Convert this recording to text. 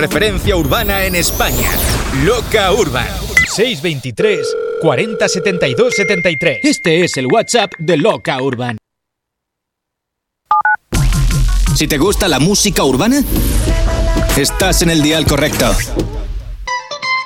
referencia urbana en España. Loca Urban. 623 40 72 73. Este es el WhatsApp de Loca Urban. Si te gusta la música urbana, estás en el dial correcto.